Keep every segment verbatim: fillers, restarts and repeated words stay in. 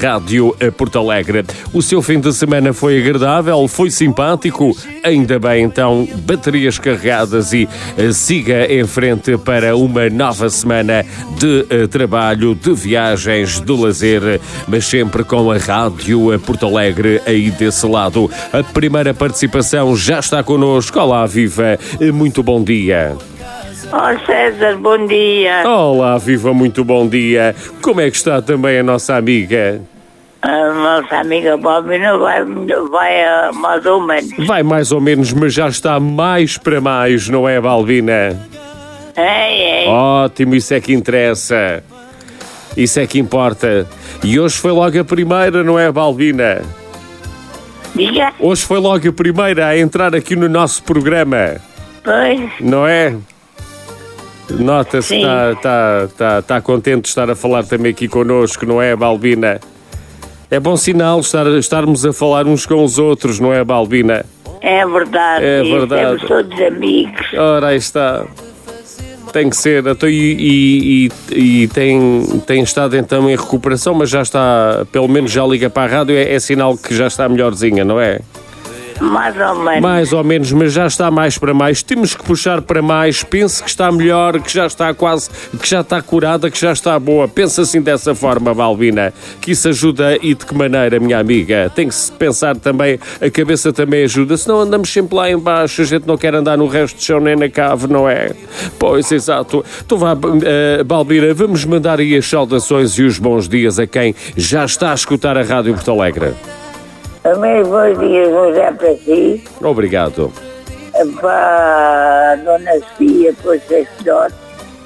Rádio Porto Alegre. O seu fim de semana foi agradável, foi simpático, ainda bem então, baterias carregadas e uh, siga em frente para uma nova semana de uh, trabalho, de viagens, de lazer, mas sempre com a Rádio Porto Alegre aí desse lado. A primeira participação já está connosco. Olá, viva, muito bom dia. Oh, César, bom dia. Olá, viva, muito bom dia. Como é que está também a nossa amiga? A nossa amiga Bobina vai, vai uh, mais ou menos. Vai mais ou menos, mas já está mais para mais, não é, Balbina? É, é. Ótimo, isso é que interessa. Isso é que importa. E hoje foi logo a primeira, não é, Balbina? Diga. Hoje foi logo a primeira a entrar aqui no nosso programa. Pois. Não é? Nota-se que está tá, tá, tá contente de estar a falar também aqui connosco, não é, Balbina? É bom sinal estar, estarmos a falar uns com os outros, não é, Balbina? É verdade. É verdade. Temos todos amigos. Ora, aí está. Tem que ser. E, e, e, e tem, tem estado então em recuperação, mas já está, pelo menos já liga para a rádio, é, é sinal que já está melhorzinha, não é? Mais ou menos. Mais ou menos, mas já está mais para mais. Temos que puxar para mais. Pense que está melhor, que já está quase, que já está curada, que já está boa. Pensa assim dessa forma, Balbina, que isso ajuda. E de que maneira, minha amiga? Tem que se pensar também, a cabeça também ajuda. Senão andamos sempre lá em baixo, a gente não quer andar no resto do chão nem na cave, não é? Pois, exato. Então vá, uh, Balbina, vamos mandar aí as saudações e os bons dias a quem já está a escutar a Rádio Porto Alegre. Também bons dias vou já para si. Obrigado. Para a Dona Sofia, para os sacerdotes.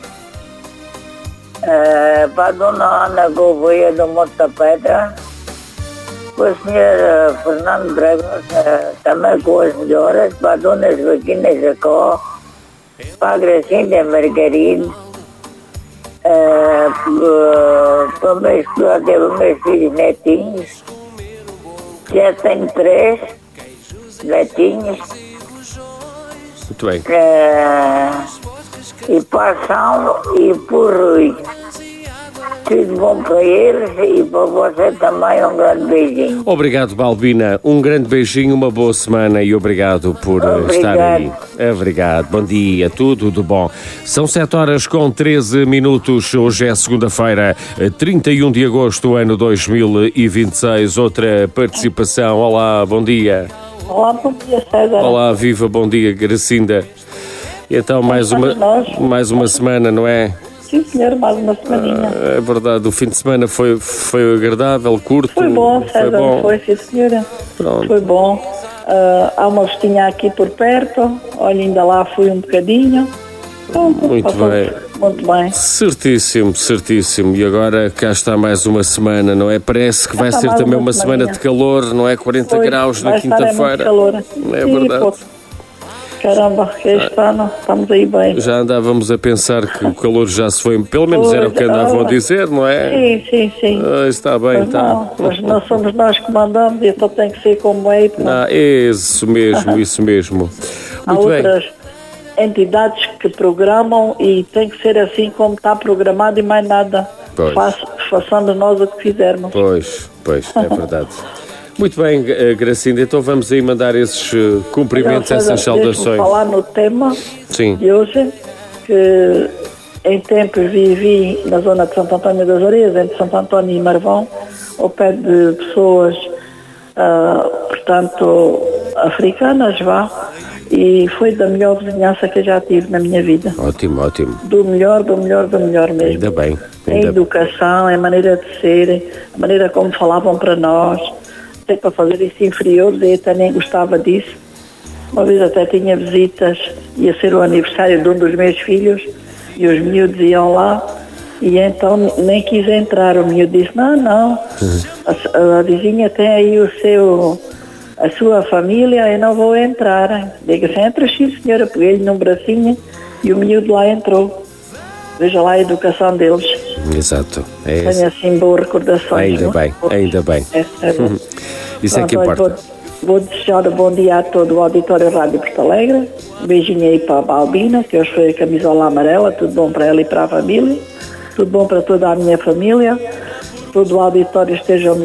Uh, para a Dona Ana Gouveia do Monte da Pedra. Para o senhor Fernando Dragos, uh, também com as melhoras. Para a Dona Joaquina Jacó. Para a Gracinda Margaride. Uh, uh, para os meus, para os meus filhos netinhos. Já tenho três netinhos. Muito bem. Uh, e passam e por Rui. Tudo bom para eles e para você também um grande beijinho. Obrigado, Balbina. Um grande beijinho, uma boa semana e obrigado por Obrigado. estar aí. Obrigado. Bom dia, tudo de bom. São sete horas com treze minutos. Hoje é segunda-feira, trinta e um de agosto, ano dois mil e vinte e seis. Outra participação. Olá, bom dia. Olá, bom dia, César. Olá, viva, bom dia, Gracinda. E então, mais uma, mais uma semana, não é? Sim, senhor, mais uma semaninha. Ah, é verdade, o fim de semana foi, foi agradável, curto. Foi bom, César, foi, bom. foi sim, senhora. Pronto. Foi bom. Uh, há uma festinha aqui por perto, olha, ainda lá fui um bocadinho. Pronto, muito passou, bem. Muito bem. Certíssimo, certíssimo. E agora cá está mais uma semana, não é? Parece que vai ser também uma, uma semana de calor, não é? quarenta graus na quinta-feira. Calor. Não é sim, verdade? Pô. Caramba, este ano estamos aí bem. Já andávamos a pensar que o calor já se foi, pelo menos era o que andavam a dizer, não é? Sim, sim, sim. Ah, está bem, mas está. Não, mas não somos nós que mandamos e só tem que ser como é. Ah, isso mesmo, isso mesmo. Há Muito bem. outras entidades que programam e tem que ser assim como está programado e mais nada. Faça, façamos nós o que fizermos. Pois, pois, é verdade. Muito bem, Gracinda, então vamos aí mandar esses uh, cumprimentos, Não, essas saudações. Deixa-me falar no tema Sim. de hoje, que em tempos vivi na zona de Santo António das Areias, entre Santo António e Marvão, ao pé de pessoas, uh, portanto, africanas, vá, e foi da melhor vizinhança que eu já tive na minha vida. Ótimo, ótimo. Do melhor, do melhor, do melhor mesmo. Ainda bem. Ainda a educação, a maneira de ser, a maneira como falavam para nós, até para fazer isso inferiores, eu até nem gostava disso. Uma vez até tinha visitas, ia ser o aniversário de um dos meus filhos, e os miúdos iam lá, e então nem quis entrar. O miúdo disse, não, não, a, a vizinha tem aí o seu, a sua família, eu não vou entrar. Diga assim, entra sim, senhora, peguei-lhe num bracinho, e o miúdo lá entrou. Veja lá a educação deles. Exato. É Tenho assim boas recordações. Ainda bem, ainda bem. É, é bem. Isso é que importa. Vou, vou desejar um bom dia a todo o auditório Rádio Porto Alegre. Um beijinho aí para a Balbina, que hoje foi a camisola amarela. Tudo bom para ela e para a família. Tudo bom para toda a minha família. Todo o auditório esteja